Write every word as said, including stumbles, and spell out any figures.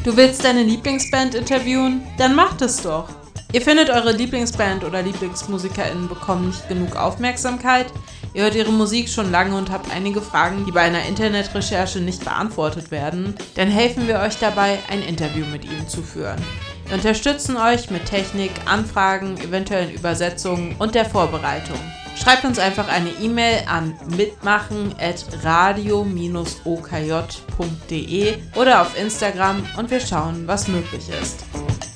Du willst deine Lieblingsband interviewen? Dann macht es doch! Ihr findet, eure Lieblingsband oder LieblingsmusikerInnen bekommen nicht genug Aufmerksamkeit, ihr hört ihre Musik schon lange und habt einige Fragen, die bei einer Internetrecherche nicht beantwortet werden, dann helfen wir euch dabei, ein Interview mit ihnen zu führen. Wir unterstützen euch mit Technik, Anfragen, eventuellen Übersetzungen und der Vorbereitung. Schreibt uns einfach eine E-Mail an mitmachen at radio dash o k j punkt d e oder auf Instagram und wir schauen, was möglich ist.